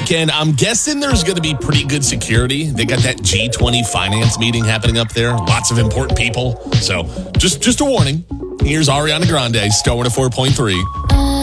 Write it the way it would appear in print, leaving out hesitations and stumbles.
weekend. I'm guessing there's going to be pretty good security. They got that G20 finance meeting happening up there. Lots of important people. So just a warning. Here's Ariana Grande, Star 104.3.